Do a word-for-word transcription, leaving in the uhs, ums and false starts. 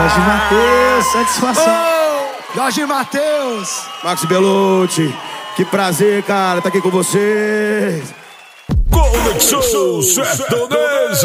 Jorge Mateus, satisfação. Oh, Jorge Mateus. Max Belucci, que prazer, cara, tá aqui com vocês. Conexão Sertaneja.